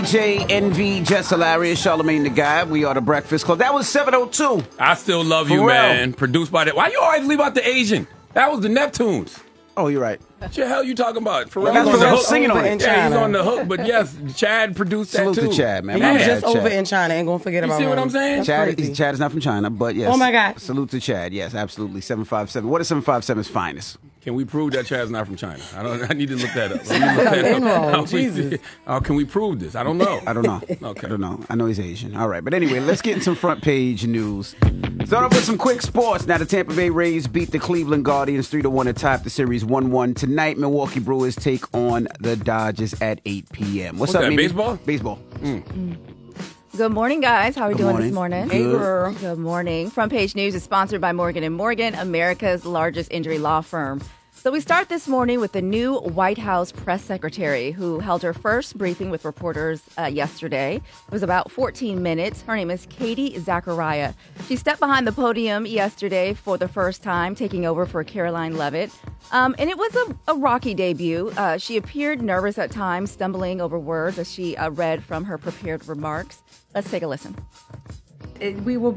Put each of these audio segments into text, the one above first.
JNV, Jess Hilarious, Charlamagne the Guy. We are the Breakfast Club. That was 702. I still love you, man. Produced by that. Why you always leave out the Asian? That was the Neptunes. Oh, you're right. What the hell you talking about? That's Pharrell singing on it. Yeah, he's on the hook. But yes, Chad produced that too. Salute to Chad, man. He was just over in China. Ain't gonna forget about him. You see what I'm saying? Chad is not from China, but yes. Oh my God. Salute to Chad. Yes, absolutely. 757. What is 757's finest? Can we prove that Chad's not from China? I need to look that up. Jesus. Can we prove this? I don't know. I don't know. Okay. I don't know. I know he's Asian. All right. But anyway, let's get in some front page news. Start off with some quick sports. Now, the Tampa Bay Rays beat the Cleveland Guardians 3-1 to top the series 1-1. Tonight, Milwaukee Brewers take on the Dodgers at 8 p.m. What's up, that, Mimi? baseball? Baseball. Good morning, guys. How are we doing this morning? Good. Hey, girl. Good morning. Front Page News is sponsored by Morgan & Morgan, America's largest injury law firm. So we start this morning with the new White House press secretary who held her first briefing with reporters yesterday. It was about 14 minutes. Her name is Katie Zachariah. She stepped behind the podium yesterday for the first time, taking over for Caroline Levitt. And it was a rocky debut. She appeared nervous at times, stumbling over words as she read from her prepared remarks. Let's take a listen. There's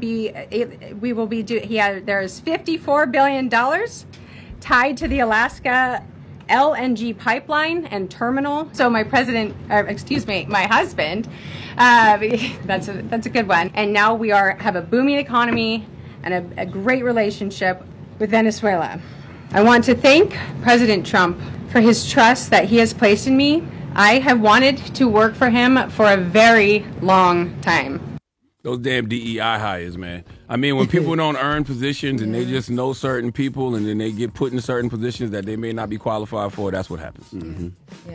$54 billion tied to the Alaska LNG pipeline and terminal. So my husband, that's a good one. And now we have a booming economy and a great relationship with Venezuela. I want to thank President Trump for his trust that he has placed in me. I have wanted to work for him for a very long time. Those damn DEI hires, man. I mean, when people don't earn positions and they just know certain people and then they get put in certain positions that they may not be qualified for, that's what happens. Mm-hmm.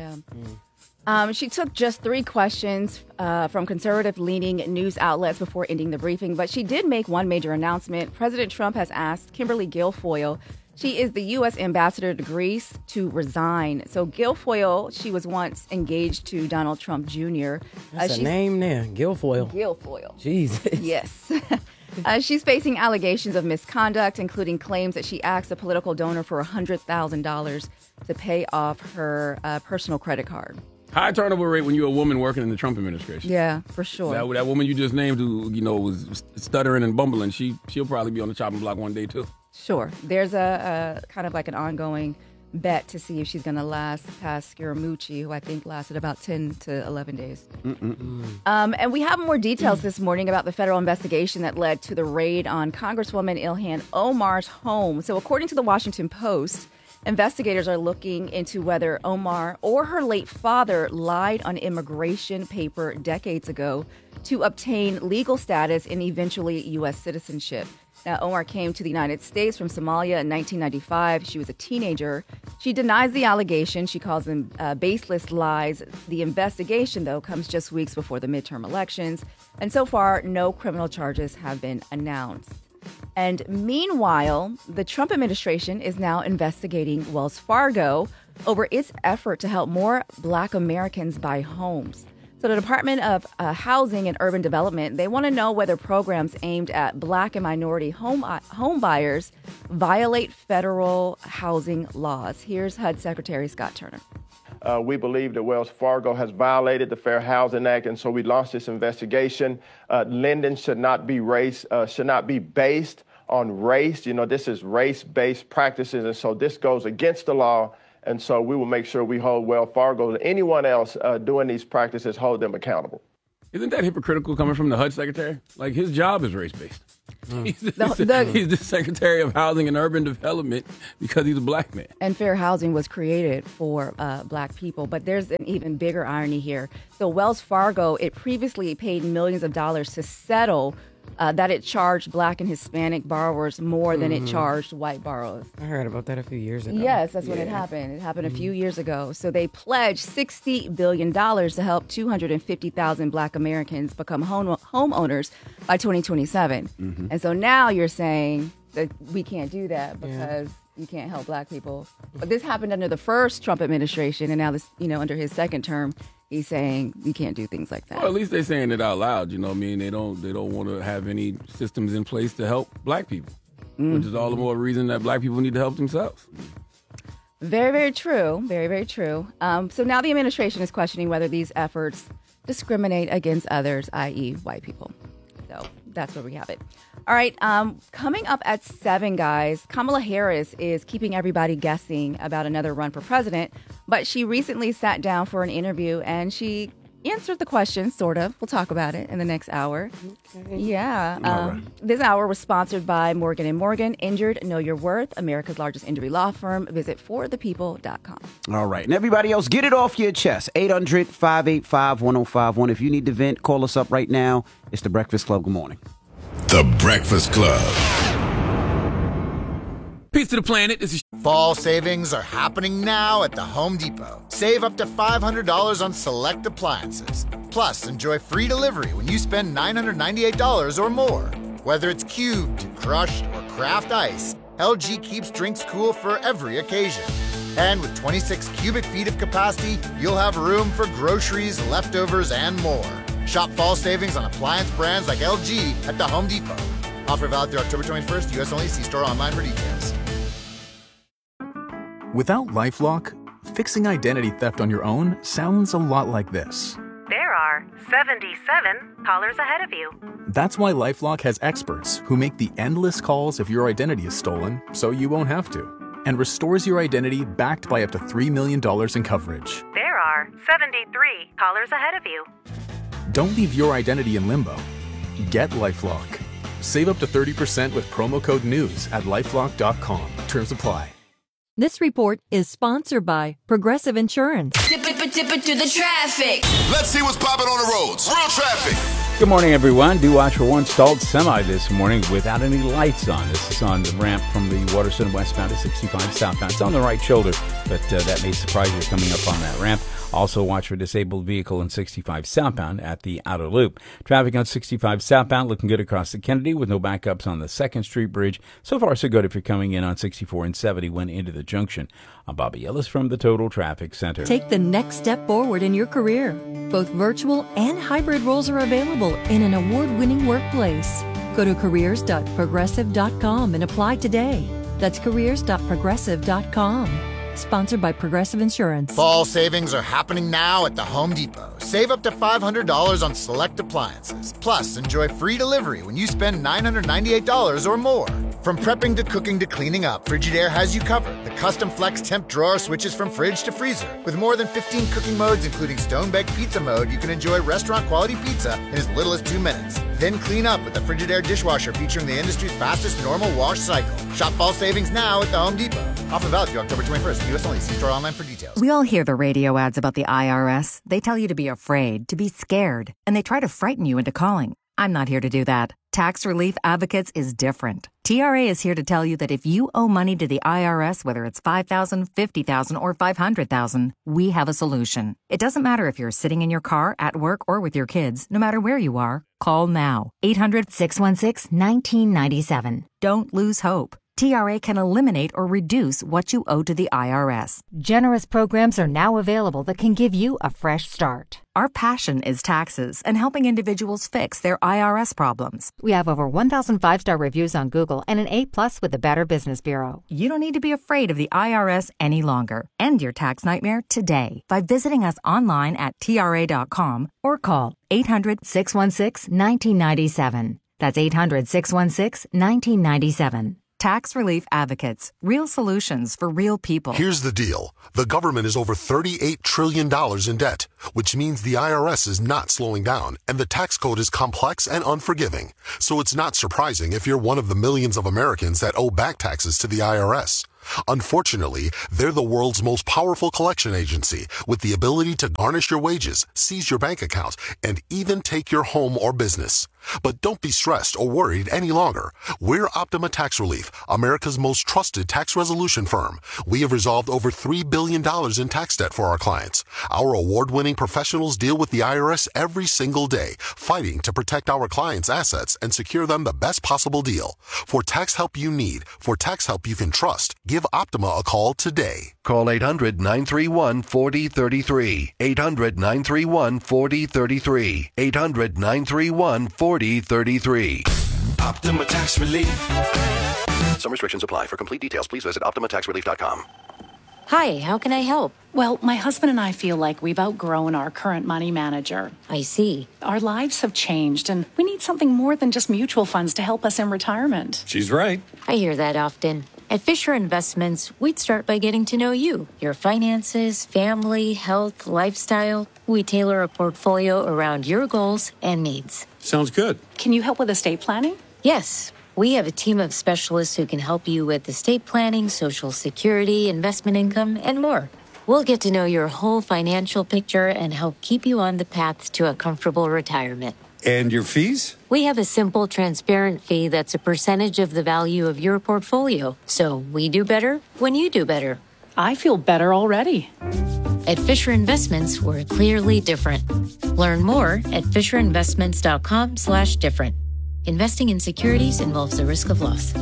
Yeah. She took just 3 questions from conservative-leaning news outlets before ending the briefing, but she did make one major announcement. President Trump has asked Kimberly Guilfoyle, she is the U.S. ambassador to Greece, to resign. So Guilfoyle, she was once engaged to Donald Trump Jr. That's a name there, Guilfoyle. Guilfoyle. Jesus. Yes. She's facing allegations of misconduct, including claims that she asked a political donor for $100,000 to pay off her personal credit card. High turnover rate when you're a woman working in the Trump administration. Yeah, for sure. That woman you just named who, was stuttering and bumbling, she'll probably be on the chopping block one day, too. Sure. There's a kind of like an ongoing bet to see if she's going to last past Scaramucci, who I think lasted about 10 to 11 days. And we have more details this morning about the federal investigation that led to the raid on Congresswoman Ilhan Omar's home. So according to the Washington Post, investigators are looking into whether Omar or her late father lied on immigration paper decades ago to obtain legal status and eventually U.S. citizenship. Now, Omar came to the United States from Somalia in 1995. She was a teenager. She denies the allegation. She calls them baseless lies. The investigation, though, comes just weeks before the midterm elections. And so far, no criminal charges have been announced. And meanwhile, the Trump administration is now investigating Wells Fargo over its effort to help more Black Americans buy homes. So the Department of Housing and Urban Development, they want to know whether programs aimed at Black and minority home buyers violate federal housing laws. Here's HUD Secretary Scott Turner. We believe that Wells Fargo has violated the Fair Housing Act, and so we launched this investigation. Lending should not be based on race. This is race-based practices, and so this goes against the law. And so we will make sure we hold Wells Fargo and anyone else doing these practices, hold them accountable. Isn't that hypocritical coming from the HUD secretary? Like, his job is race-based. He's the Secretary of Housing and Urban Development because he's a Black man. And fair housing was created for Black people. But there's an even bigger irony here. So Wells Fargo, it previously paid millions of dollars to settle that it charged Black and Hispanic borrowers more than it charged white borrowers. I heard about that a few years ago. Yes, that's when it happened. It happened a few years ago. So they pledged $60 billion to help 250,000 Black Americans become homeowners by 2027. And so now you're saying that we can't do that because you can't help Black people. But this happened under the first Trump administration, and now this, under his second term, he's saying you can't do things like that. Well, at least they're saying it out loud. What I mean? They don't want to have any systems in place to help Black people, which is all the more reason that Black people need to help themselves. Very, very true. Very, very true. So now the administration is questioning whether these efforts discriminate against others, i.e. white people. So that's where we have it. All right. Coming up at 7, guys, Kamala Harris is keeping everybody guessing about another run for president. But she recently sat down for an interview and she answered the question, sort of. We'll talk about it in the next hour. Okay. Yeah. Right. This hour was sponsored by Morgan & Morgan. Injured, know your worth. America's largest injury law firm. Visit forthepeople.com. All right. And everybody else, get it off your chest. 800-585-1051. If you need to vent, call us up right now. It's The Breakfast Club. Good morning. The Breakfast Club. Peace to the planet. This is Fall savings are happening now at the Home Depot. Save up to $500 on select appliances. Plus, enjoy free delivery when you spend $998 or more. Whether it's cubed, crushed, or craft ice, LG keeps drinks cool for every occasion. And with 26 cubic feet of capacity, you'll have room for groceries, leftovers, and more. Shop fall savings on appliance brands like LG at the Home Depot. Offer valid through October 21st, U.S. only. See store online for details. Without LifeLock, fixing identity theft on your own sounds a lot like this. There are 77 callers ahead of you. That's why LifeLock has experts who make the endless calls if your identity is stolen, so you won't have to, and restores your identity backed by up to $3 million in coverage. There are 73 callers ahead of you. Don't leave your identity in limbo. Get LifeLock. Save up to 30% with promo code NEWS at LifeLock.com. Terms apply. This report is sponsored by Progressive Insurance. Tip it to the traffic. Let's see what's popping on the roads. Real traffic. Good morning, everyone. Do watch for one stalled semi this morning without any lights on. This is on the ramp from the Waterston westbound to 65 southbound. It's on the right shoulder, but that may surprise you coming up on that ramp. Also watch for disabled vehicle in 65 southbound at the outer loop. Traffic on 65 southbound looking good across the Kennedy with no backups on the 2nd Street Bridge. So far, so good if you're coming in on 64 and 70 when into the junction. I'm Bobby Ellis from the Total Traffic Center. Take the next step forward in your career. Both virtual and hybrid roles are available in an award-winning workplace. Go to careers.progressive.com and apply today. That's careers.progressive.com. Sponsored by Progressive Insurance. Fall savings are happening now at the Home Depot. Save up to $500 on select appliances. Plus, enjoy free delivery when you spend $998 or more. From prepping to cooking to cleaning up, Frigidaire has you covered. The custom flex temp drawer switches from fridge to freezer. With more than 15 cooking modes, including stone-baked pizza mode, you can enjoy restaurant-quality pizza in as little as 2 minutes. Then clean up with the Frigidaire dishwasher featuring the industry's fastest normal wash cycle. Shop fall savings now at the Home Depot. Offer valid through October 21st. U.S. only. See store online for details. We all hear the radio ads about the IRS. They tell you to be afraid, to be scared, and they try to frighten you into calling. I'm not here to do that. Tax Relief Advocates is different. TRA is here to tell you that if you owe money to the IRS, whether it's $5,000, $50,000, or $500,000, we have a solution. It doesn't matter if you're sitting in your car, at work, or with your kids. No matter where you are, call now. 800-616-1997. Don't lose hope. TRA can eliminate or reduce what you owe to the IRS. Generous programs are now available that can give you a fresh start. Our passion is taxes and helping individuals fix their IRS problems. We have over 1,000 5-star reviews on Google and an A+ with the Better Business Bureau. You don't need to be afraid of the IRS any longer. End your tax nightmare today by visiting us online at TRA.com or call 800-616-1997. That's 800-616-1997. Tax Relief Advocates. Real solutions for real people. Here's the deal. The government is over $38 trillion in debt, which means the IRS is not slowing down, and the tax code is complex and unforgiving. So it's not surprising if you're one of the millions of Americans that owe back taxes to the IRS. Unfortunately, they're the world's most powerful collection agency with the ability to garnish your wages, seize your bank account, and even take your home or business. But don't be stressed or worried any longer. We're Optima Tax Relief, America's most trusted tax resolution firm. We have resolved over $3 billion in tax debt for our clients. Our award-winning professionals deal with the IRS every single day, fighting to protect our clients' assets and secure them the best possible deal. For tax help you need, for tax help you can trust, give Optima a call today. Call 800-931-4033. 800-931-4033. 800-931-4033. Optima Tax Relief. Some restrictions apply. For complete details, please visit OptimaTaxRelief.com. Hi, how can I help? Well, my husband and I feel like we've outgrown our current money manager. I see. Our lives have changed, and we need something more than just mutual funds to help us in retirement. She's right. I hear that often. At Fisher Investments, we'd start by getting to know you, your finances, family, health, lifestyle. We tailor a portfolio around your goals and needs. Sounds good. Can you help with estate planning? Yes. We have a team of specialists who can help you with estate planning, Social Security, investment income, and more. We'll get to know your whole financial picture and help keep you on the path to a comfortable retirement. And your fees? We have a simple, transparent fee that's a percentage of the value of your portfolio. So we do better when you do better. I feel better already. At Fisher Investments, we're clearly different. Learn more at fisherinvestments.com/different. Investing in securities involves the risk of loss.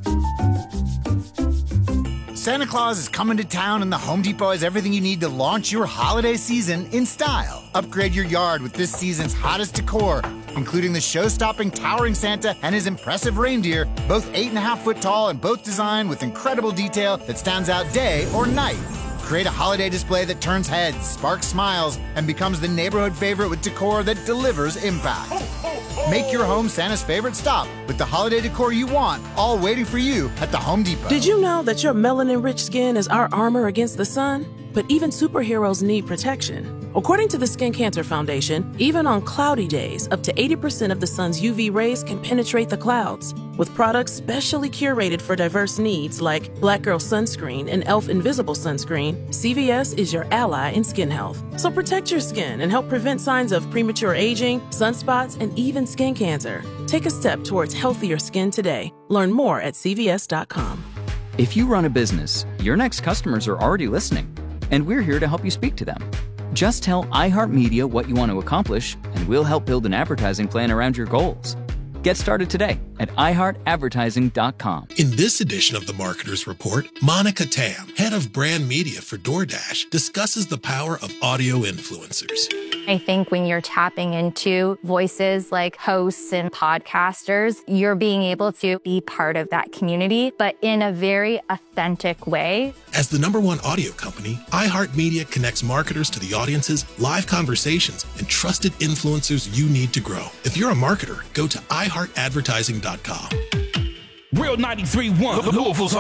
Santa Claus is coming to town, and the Home Depot has everything you need to launch your holiday season in style. Upgrade your yard with this season's hottest decor, including the show-stopping towering Santa and his impressive reindeer, both 8.5 foot tall and both designed with incredible detail that stands out day or night. Create a holiday display that turns heads, sparks smiles, and becomes the neighborhood favorite with decor that delivers impact. Make your home Santa's favorite stop with the holiday decor you want, all waiting for you at the Home Depot. Did you know that your melanin-rich skin is our armor against the sun? But even superheroes need protection. According to the Skin Cancer Foundation, even on cloudy days, up to 80% of the sun's UV rays can penetrate the clouds. With products specially curated for diverse needs like Black Girl Sunscreen and e.l.f. Invisible Sunscreen, CVS is your ally in skin health. So protect your skin and help prevent signs of premature aging, sunspots, and even skin cancer. Take a step towards healthier skin today. Learn more at CVS.com. If you run a business, your next customers are already listening, and we're here to help you speak to them. Just tell iHeartMedia what you want to accomplish, and we'll help build an advertising plan around your goals. Get started today at iHeartAdvertising.com. In this edition of the Marketer's Report, Monica Tam, head of brand media for DoorDash, discusses the power of audio influencers. I think when you're tapping into voices like hosts and podcasters, you're being able to be part of that community, but in a very authentic way. As the #1 audio company, iHeartMedia connects marketers to the audiences, live conversations, and trusted influencers you need to grow. If you're a marketer, go to iHeartAdvertising.com. Real 93.1, Louisville's